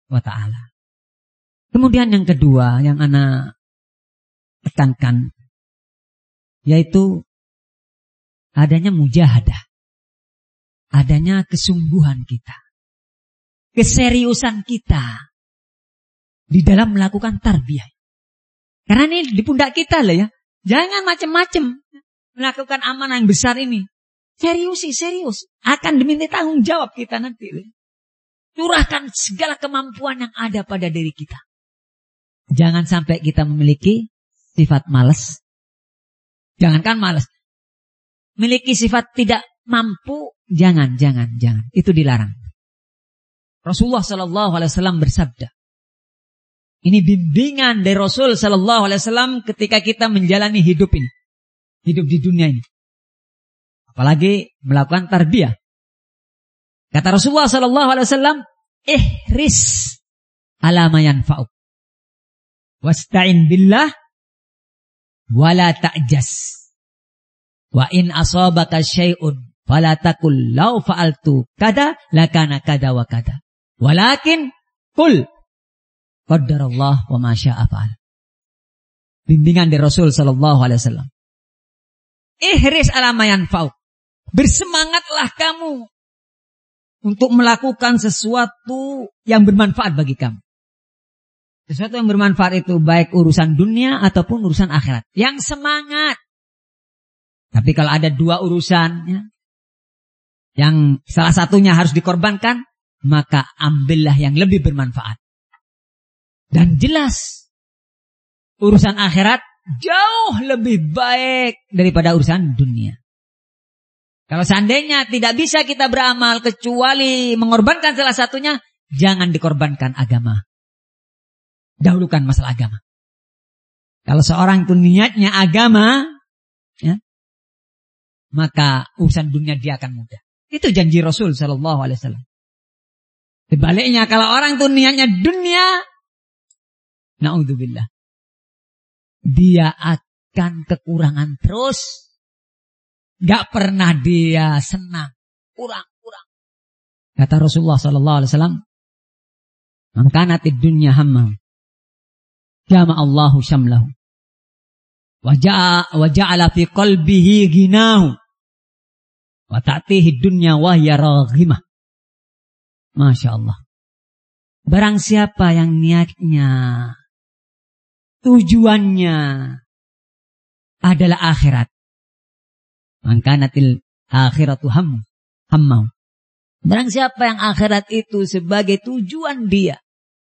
wa ta'ala. Kemudian yang kedua yang ana tekankan, yaitu adanya mujahadah. Adanya kesungguhan kita. Keseriusan kita di dalam melakukan tarbiyah. Karena ini di pundak kita lah ya. Jangan macam-macam melakukan amanah yang besar ini. Serius. Akan diminta tanggung jawab kita nanti. Curahkan segala kemampuan yang ada pada diri kita. Jangan sampai kita memiliki sifat malas. Jangankan malas. Memiliki sifat tidak mampu. Jangan. Itu dilarang. Rasulullah SAW bersabda. Ini bimbingan dari Rasul SAW ketika kita menjalani hidup ini. Hidup di dunia ini. Apalagi melakukan tarbiyah. Kata Rasulullah SAW, ihris ala ma yanfa'uk. Wasta'in billah wala ta'jas. Wa in asabaka syai'un fala taqul law fa'altu kada lakana kada wa kada. Walakin qul qaddarallah wa ma syaa fa'al. Bimbingan dari Rasul sallallahu alaihi wasallam. Ihris ala ma yanfa'uk. Bersemangatlah kamu untuk melakukan sesuatu yang bermanfaat bagi kamu. Sesuatu yang bermanfaat itu baik urusan dunia ataupun urusan akhirat. Yang semangat. Tapi kalau ada dua urusan, ya, yang salah satunya harus dikorbankan, maka ambillah yang lebih bermanfaat. Dan jelas, urusan akhirat jauh lebih baik daripada urusan dunia. Kalau seandainya tidak bisa kita beramal kecuali mengorbankan salah satunya, jangan dikorbankan agama. Dahulukan masalah agama. Kalau seorang itu niatnya agama, ya, maka urusan dunia dia akan mudah. Itu janji Rasul sallallahu alaihi wasallam. Sebaliknya kalau orang itu niatnya dunia, naudzubillah, dia akan kekurangan terus. Gak pernah dia senang. Kurang. Kata Rasulullah sallallahu alaihi wasallam, "Man kanatid dunya hamma, jama Allahu syamlahu. Wa ja'ala fi qalbihi ghinahu. Wa ta'tihi dunya wa hiya raghimah." Masya Allah. Barang siapa yang niatnya, tujuannya adalah akhirat, maka natil akhiratu hammau. Barang siapa yang akhirat itu sebagai tujuan dia,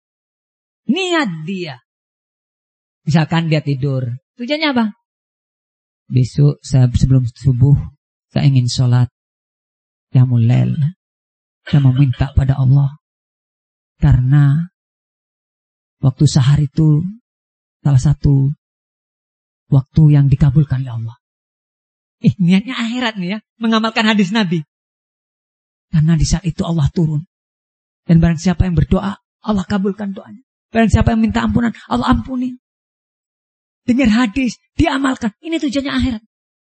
niat dia, misalkan dia tidur, tujuannya apa? Besok sebelum subuh saya ingin sholat qiyamul lail. Saya meminta pada Allah karena waktu sahar itu salah satu waktu yang dikabulkan oleh Allah. Niatnya akhirat nih ya, mengamalkan hadis Nabi. Karena di saat itu Allah turun. Dan barang siapa yang berdoa, Allah kabulkan doanya. Barang siapa yang minta ampunan, Allah ampuni. Dengar hadis, diamalkan. Ini tujuannya akhirat.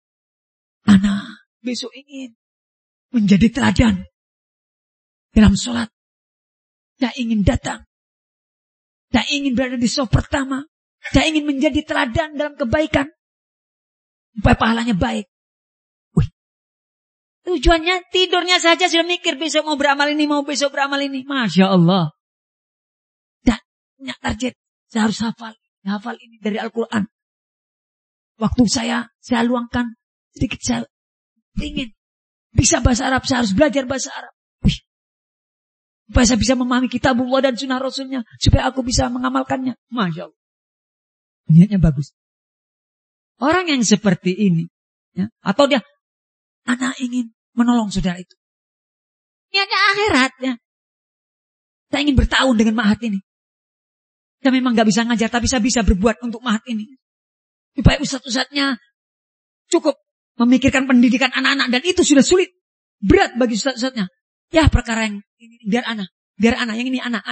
Anak besok ingin menjadi teladan dalam sholat. Saya ingin datang. Saya ingin berada di saf pertama. Saya ingin menjadi teladan dalam kebaikan. Supaya pahalanya baik. Wih. Tujuannya tidurnya saja sudah mikir besok mau beramal ini, mau besok beramal ini. Masya Allah. Dan punya target. Saya harus hafal ini dari Al-Quran. Waktu saya luangkan sedikit, saya ingin bisa bahasa Arab. Saya harus belajar bahasa Arab. Wih. Supaya saya bisa memahami kitabullah dan sunnah Rasulnya. Supaya aku bisa mengamalkannya. Masya Allah. Niatnya bagus. Orang yang seperti ini, ya, atau dia, anak ingin menolong saudara itu. Niatnya akhirat. Ya. Saya ingin bertahun dengan mahat ini. Saya memang gak bisa ngajar, tapi saya bisa berbuat untuk mahat ini. Supaya ustadz-ustadznya cukup memikirkan pendidikan anak-anak. Dan itu sudah sulit. Berat bagi ustadz-ustadznya. Ya perkara yang ini, biar anak. Yang ini anak.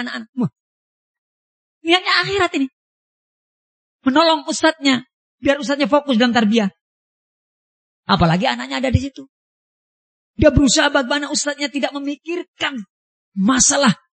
Niatnya akhirat ini. Menolong ustadznya. Biar ustadznya fokus dalam tarbiyah. Apalagi anaknya ada di situ. Dia berusaha bagaimana ustadznya tidak memikirkan masalah